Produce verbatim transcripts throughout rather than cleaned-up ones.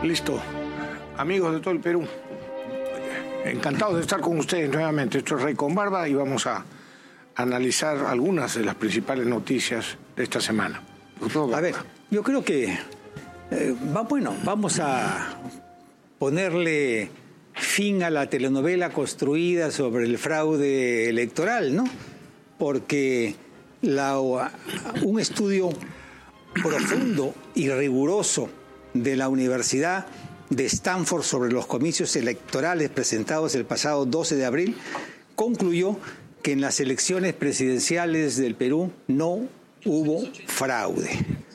Listo. Amigos de todo el Perú, encantados de estar con ustedes nuevamente. Esto es Rey con Barba y vamos a analizar algunas de las principales noticias de esta semana. A ver, yo creo que, eh, va, bueno, vamos a ponerle fin a la telenovela construida sobre el fraude electoral, ¿no? Porque la, un estudio profundo y riguroso de la Universidad de Stanford sobre los comicios electorales presentados el pasado doce de abril concluyó que en las elecciones presidenciales del Perú no hubo fraude.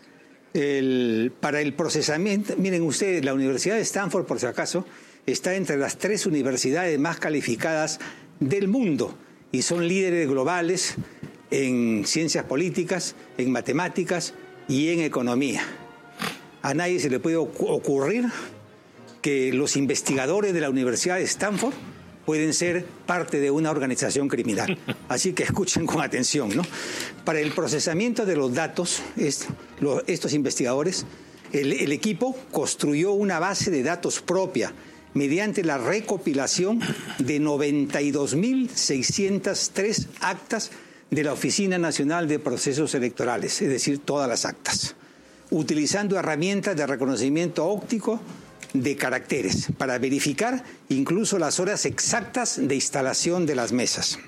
El, para el procesamiento, miren ustedes, la Universidad de Stanford, por si acaso, está entre las tres universidades más calificadas del mundo y son líderes globales en ciencias políticas, en matemáticas y en economía. A nadie se le puede ocurrir que los investigadores de la Universidad de Stanford pueden ser parte de una organización criminal. Así que escuchen con atención, ¿no? Para el procesamiento de los datos, es, lo, estos investigadores, el, el equipo construyó una base de datos propia mediante la recopilación de noventa y dos mil seiscientas tres actas de la Oficina Nacional de Procesos Electorales, es decir, todas las actas, utilizando herramientas de reconocimiento óptico de caracteres para verificar incluso las horas exactas de instalación de las mesas.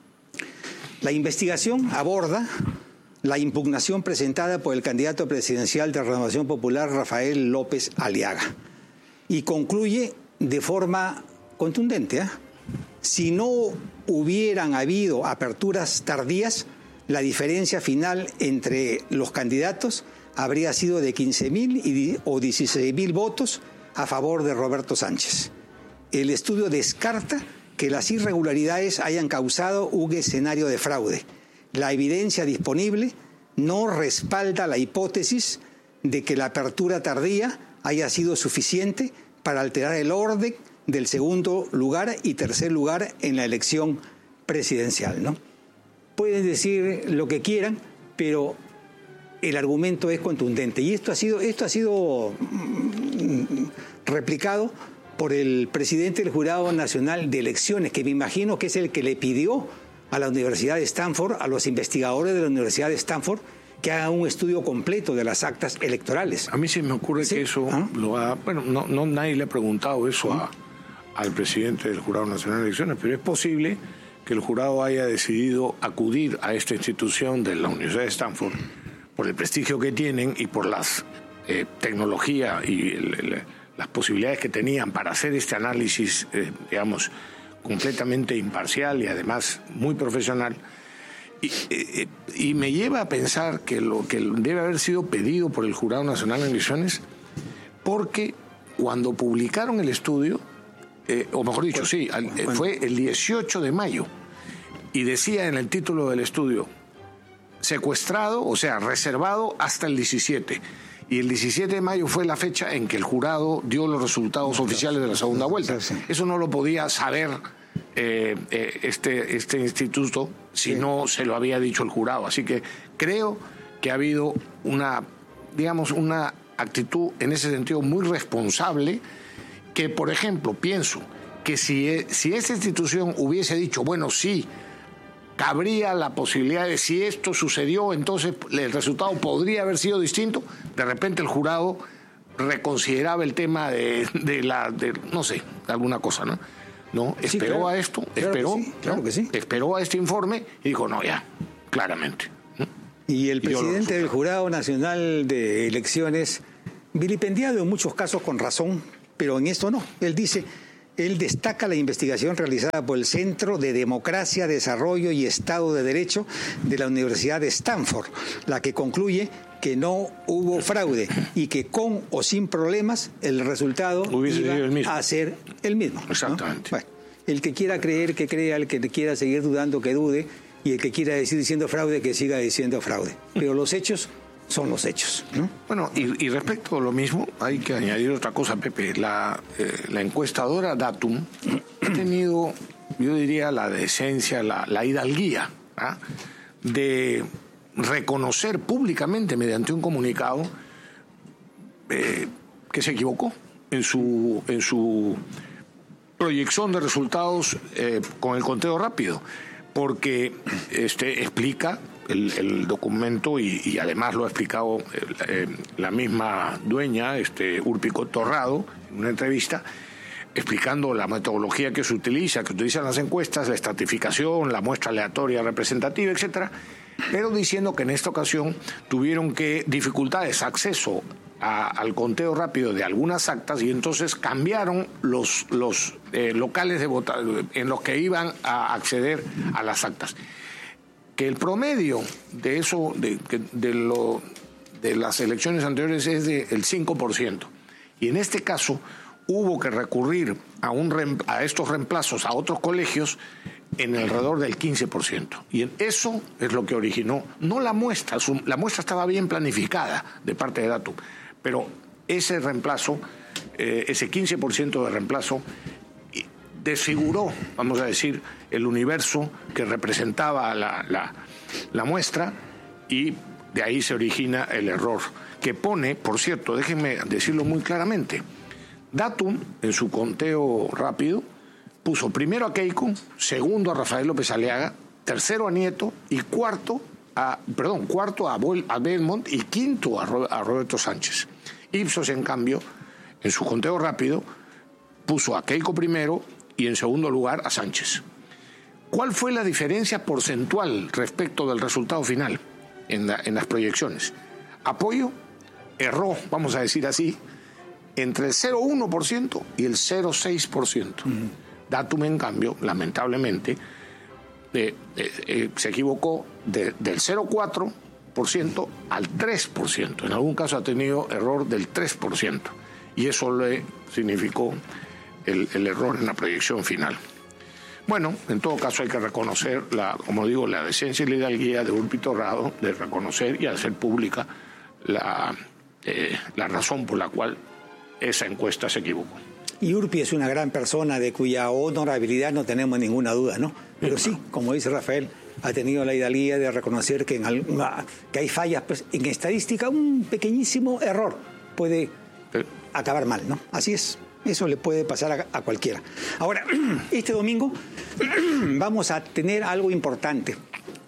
La investigación aborda la impugnación presentada por el candidato presidencial de Renovación Popular, Rafael López Aliaga, y concluye de forma contundente, ¿eh? Si no hubieran habido aperturas tardías, la diferencia final entre los candidatos habría sido de quince mil o dieciséis mil votos a favor de Roberto Sánchez. El estudio descarta que las irregularidades hayan causado un escenario de fraude. La evidencia disponible no respalda la hipótesis de que la apertura tardía haya sido suficiente para alterar el orden del segundo lugar y tercer lugar en la elección presidencial, ¿no? Pueden decir lo que quieran, pero el argumento es contundente. Y esto ha sido, esto ha sido replicado por el presidente del Jurado Nacional de Elecciones, que me imagino que es el que le pidió a la Universidad de Stanford, a los investigadores de la Universidad de Stanford, que hagan un estudio completo de las actas electorales. A mí se me ocurre ¿Sí? que eso ¿Ah? lo ha... Bueno, no, no nadie le ha preguntado eso ¿Ah? a, al presidente del Jurado Nacional de Elecciones, pero es posible que el jurado haya decidido acudir a esta institución de la Universidad de Stanford por el prestigio que tienen y por las eh, tecnología y el, el, las posibilidades que tenían para hacer este análisis, eh, digamos, completamente imparcial y además muy profesional. Y, eh, y me lleva a pensar que lo que debe haber sido pedido por el Jurado Nacional de Elecciones, porque cuando publicaron el estudio, eh, o mejor dicho, sí, eh, fue el dieciocho de mayo, y decía en el título del estudio, secuestrado, o sea, reservado hasta el diecisiete. Y el diecisiete de mayo fue la fecha en que el jurado dio los resultados oficiales de la segunda vuelta. Eso no lo podía saber eh, eh, este, este instituto si sí. no se lo había dicho el jurado. Así que creo que ha habido una, digamos, una actitud en ese sentido muy responsable, que, por ejemplo, pienso que si, si esta institución hubiese dicho, bueno, sí, cabría la posibilidad de si esto sucedió, entonces el resultado podría haber sido distinto. De repente el jurado reconsideraba el tema de, de la, de, no sé, de alguna cosa, ¿no? No, esperó sí, claro, a esto, claro esperó, que sí, claro ¿no? que sí. esperó a este informe y dijo, no, ya, claramente. ¿no? Y el presidente del Jurado Nacional de Elecciones, vilipendiado en muchos casos con razón, pero en esto no. Él dice... Él destaca la investigación realizada por el Centro de Democracia, Desarrollo y Estado de Derecho de la Universidad de Stanford, la que concluye que no hubo fraude y que con o sin problemas el resultado Hubiese iba el mismo. a ser el mismo. Exactamente. ¿no? Bueno, el que quiera creer, que crea, el que quiera seguir dudando, que dude, y el que quiera decir diciendo fraude, que siga diciendo fraude. Pero los hechos son los hechos, ¿no? Bueno, y, y respecto a lo mismo, hay que añadir otra cosa, Pepe. La, eh, la encuestadora Datum ha tenido, yo diría, la decencia, la, la hidalguía, ¿ah? de reconocer públicamente mediante un comunicado eh, que se equivocó en su, en su proyección de resultados eh, con el conteo rápido, porque este, explica el, el documento y, y además lo ha explicado eh, la misma dueña, este, Urpico Torrado, en una entrevista, explicando la metodología que se utiliza, que utilizan las encuestas, la estratificación, la muestra aleatoria representativa, etcétera, pero diciendo que en esta ocasión tuvieron que dificultades, acceso a, al conteo rápido de algunas actas y entonces cambiaron los, los eh, locales de votación en los que iban a acceder a las actas. Que el promedio de eso, de, de, lo, de las elecciones anteriores es del cinco por ciento. Y en este caso hubo que recurrir a, un, a estos reemplazos a otros colegios en alrededor del quince por ciento. Y eso es lo que originó, no la muestra, su, la muestra estaba bien planificada de parte de Datum, pero ese reemplazo, eh, ese quince por ciento de reemplazo, desfiguró, vamos a decir, el universo que representaba la, la, la muestra, y de ahí se origina el error, que pone, por cierto, déjenme decirlo muy claramente, Datum, en su conteo rápido, puso primero a Keiko, segundo a Rafael López Aliaga, tercero a Nieto y cuarto a, perdón, cuarto a, Boel, a Belmont y quinto a, Ro, a Roberto Sánchez. Ipsos, en cambio, en su conteo rápido, puso a Keiko primero y en segundo lugar a Sánchez. ¿Cuál fue la diferencia porcentual respecto del resultado final en, la, en las proyecciones? Apoyo erró, vamos a decir así, entre el cero coma uno por ciento y el cero coma seis por ciento. Uh-huh. Datum, en cambio, lamentablemente, eh, eh, eh, se equivocó de, del cero coma cuatro por ciento al tres por ciento. En algún caso ha tenido error del tres por ciento. Y eso le significó el, el error en la proyección final. Bueno, en todo caso hay que reconocer, la, como digo, la decencia y la hidalguía de Urpi Torrado de reconocer y hacer pública la, eh, la razón por la cual esa encuesta se equivocó. Y Urpi es una gran persona de cuya honorabilidad no tenemos ninguna duda, ¿no? Pero sí, como dice Rafael, ha tenido la hidalguía de reconocer que, en alguna, que hay fallas, pues en estadística un pequeñísimo error puede sí. acabar mal, ¿no? Así es, eso le puede pasar a, a cualquiera. Ahora, este domingo vamos a tener algo importante.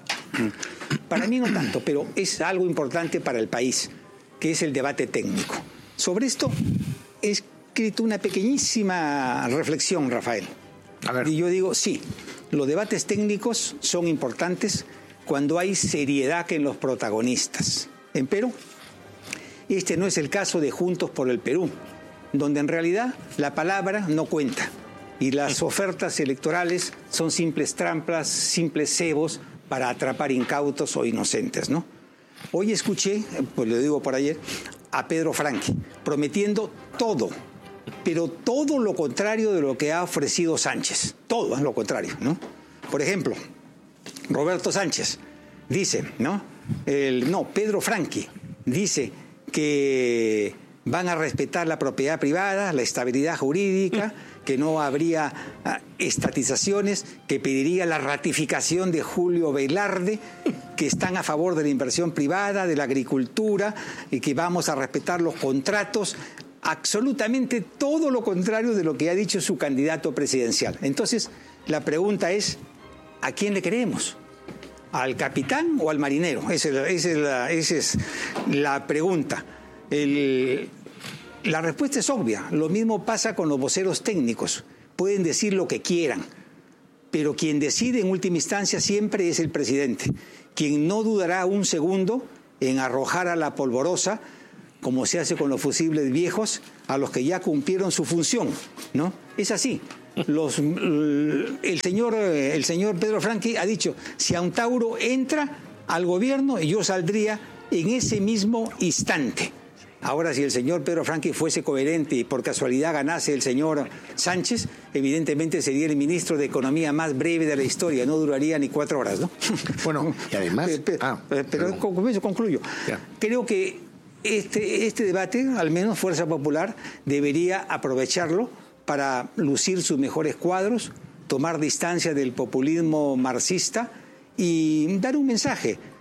Para mí no tanto, pero es algo importante para el país, que es el debate técnico. Sobre esto he escrito una pequeñísima reflexión, Rafael. A ver. Y yo digo, sí, los debates técnicos son importantes cuando hay seriedad en los protagonistas. Empero, este no es el caso de Juntos por el Perú, donde en realidad la palabra no cuenta y las ofertas electorales son simples trampas, simples cebos para atrapar incautos o inocentes, ¿no? Hoy escuché, pues lo digo por ayer, a Pedro Franqui, prometiendo todo, pero todo lo contrario de lo que ha ofrecido Sánchez. Todo es lo contrario, ¿no? Por ejemplo, Roberto Sánchez dice, ¿no? El, no, Pedro Franqui dice que van a respetar la propiedad privada, la estabilidad jurídica, que no habría ah, estatizaciones, que pediría la ratificación de Julio Velarde, que están a favor de la inversión privada, de la agricultura, y que vamos a respetar los contratos. Absolutamente todo lo contrario de lo que ha dicho su candidato presidencial. Entonces, la pregunta es, ¿a quién le creemos? ¿Al capitán o al marinero? Esa es la, esa es la pregunta. El... La respuesta es obvia. Lo mismo pasa con los voceros técnicos. Pueden decir lo que quieran, pero quien decide en última instancia siempre es el presidente, quien no dudará un segundo en arrojar a la polvorosa, como se hace con los fusibles viejos, a los que ya cumplieron su función, ¿no? Es así. Los, el señor, el señor Pedro Franqui ha dicho, si Antauro entra al gobierno, yo saldría en ese mismo instante. Ahora, si el señor Pedro Franqui fuese coherente y por casualidad ganase el señor Sánchez, evidentemente sería el ministro de Economía más breve de la historia, no duraría ni cuatro horas, ¿no? Bueno, y además... pero ah, pero con eso concluyo. Ya. Creo que este, este debate, al menos Fuerza Popular, debería aprovecharlo para lucir sus mejores cuadros, tomar distancia del populismo marxista y dar un mensaje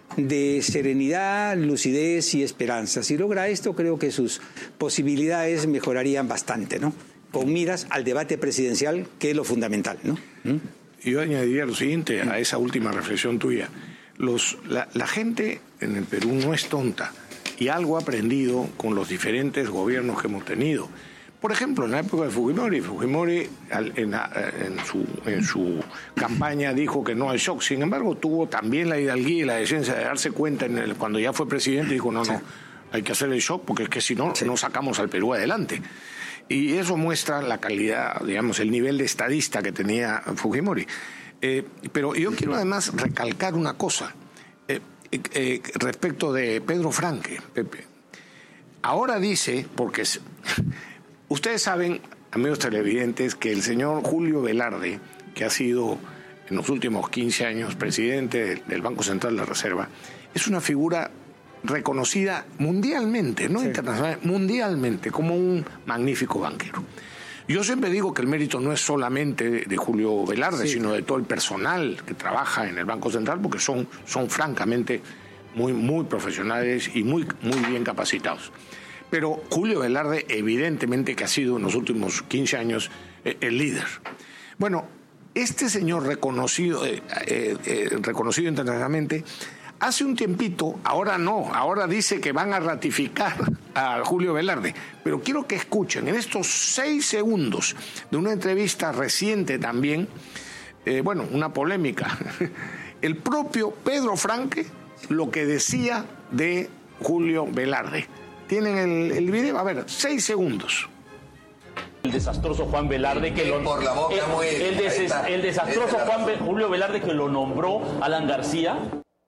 de serenidad, lucidez y esperanza. Si logra esto, creo que sus posibilidades mejorarían bastante, ¿no? Con miras al debate presidencial, que es lo fundamental, ¿no? ¿Mm? Yo añadiría lo siguiente a esa última reflexión tuya. Los, la, la gente en el Perú no es tonta y algo ha aprendido con los diferentes gobiernos que hemos tenido. Por ejemplo, en la época de Fujimori, Fujimori en, en, su, en su campaña dijo que no hay shock. Sin embargo, tuvo también la hidalguía y la decencia de darse cuenta en el, cuando ya fue presidente, dijo no, no, hay que hacer el shock porque es que si no, no sacamos al Perú adelante. Y eso muestra la calidad, digamos, el nivel de estadista que tenía Fujimori. Eh, pero yo quiero además recalcar una cosa eh, eh, respecto de Pedro Franque, Pepe. Ahora dice, porque ustedes saben, amigos televidentes, que el señor Julio Velarde, que ha sido en los últimos quince años presidente del Banco Central de la Reserva, es una figura reconocida mundialmente, no sí. internacional, mundialmente, como un magnífico banquero. Yo siempre digo que el mérito no es solamente de, de Julio Velarde, sí. sino de todo el personal que trabaja en el Banco Central, porque son, son francamente muy, muy profesionales y muy, muy bien capacitados. Pero Julio Velarde, evidentemente que ha sido en los últimos quince años eh, el líder. Bueno, este señor reconocido, eh, eh, eh, reconocido internacionalmente, hace un tiempito, ahora no, ahora dice que van a ratificar a Julio Velarde, pero quiero que escuchen en estos seis segundos de una entrevista reciente también, eh, bueno, una polémica, el propio Pedro Franque lo que decía de Julio Velarde. Tienen el, el video, a ver, seis segundos. El desastroso Juan Velarde que lo por la boca el, muy el, des, está, el desastroso Juan Be, Julio Velarde que lo nombró Alan García.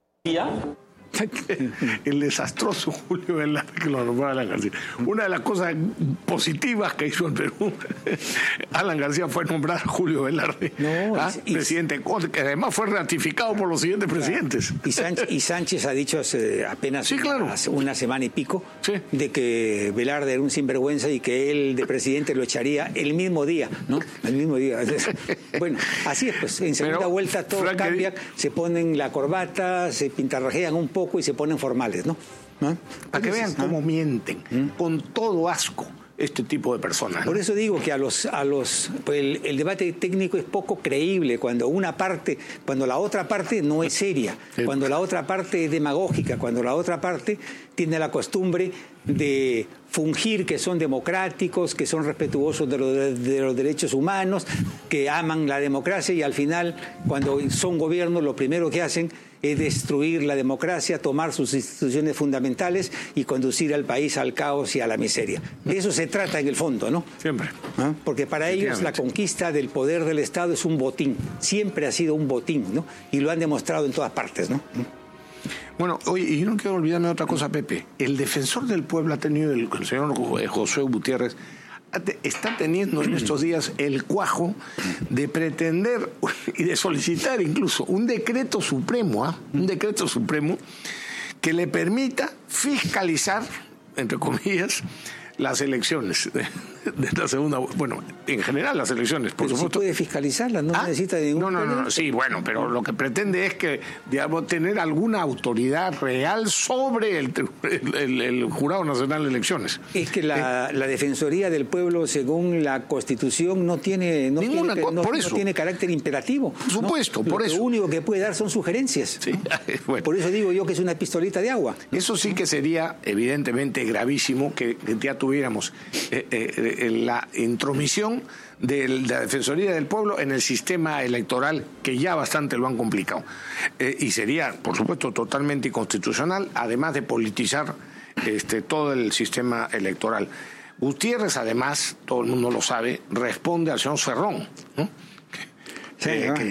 El desastroso Julio Velarde que lo nombró Alan García. Una de las cosas positivas que hizo el Perú, Alan García, fue nombrar a Julio Velarde no, ¿ah? y, presidente, que además fue ratificado por los siguientes claro. presidentes. Y Sánchez, y Sánchez ha dicho hace apenas sí, claro. hace una semana y pico sí. de que Velarde era un sinvergüenza y que él de presidente lo echaría el mismo día, ¿no? El mismo día. Bueno, así es, pues en segunda Pero, vuelta todo Frank, cambia, se ponen la corbata, se pintarrajean un poco y se ponen formales, ¿no? ¿no? Para que vean cómo mienten, ¿Mm? con todo asco, este tipo de personas. Por ¿no? eso digo que a los, a los, pues el, el debate técnico es poco creíble cuando una parte, cuando la otra parte no es seria, sí. cuando la otra parte es demagógica, cuando la otra parte tiene la costumbre de fungir que son democráticos, que son respetuosos de, lo, de, de los derechos humanos, que aman la democracia y al final, cuando son gobiernos, lo primero que hacen es destruir la democracia, tomar sus instituciones fundamentales y conducir al país al caos y a la miseria. De eso se trata en el fondo, ¿no? Siempre. ¿Ah? Porque para ellos la conquista del poder del Estado es un botín. Siempre ha sido un botín, ¿no? Y lo han demostrado en todas partes, ¿no? Bueno, oye, y yo no quiero olvidarme de otra cosa, Pepe. El defensor del pueblo ha tenido, el, el señor Josué Gutiérrez, está teniendo en estos días el cuajo de pretender y de solicitar incluso un decreto supremo, ¿eh? un decreto supremo que le permita fiscalizar, entre comillas, las elecciones de, de la segunda, bueno, en general las elecciones, por pero supuesto. Sí puede fiscalizarlas, no ¿Ah? necesita de ningún... No, no, no, no, sí, bueno, pero lo que pretende es que, digamos, tener alguna autoridad real sobre el, el, el Jurado Nacional de Elecciones. Es que la, eh, la Defensoría del Pueblo, según la Constitución, no tiene, no ninguna tiene, no, por eso. no tiene carácter imperativo. Por supuesto, ¿no? por lo, eso. Lo único que puede dar son sugerencias. Sí, bueno. Por eso digo yo que es una pistolita de agua. Eso sí que sería evidentemente gravísimo que, que ya tuviéramos eh, eh, la intromisión de la Defensoría del Pueblo en el sistema electoral, que ya bastante lo han complicado. Eh, y sería, por supuesto, totalmente inconstitucional, además de politizar este, todo el sistema electoral. Gutiérrez, además, todo el mundo lo sabe, responde al señor Cerrón, ¿no? Sí, eh, ¿no? que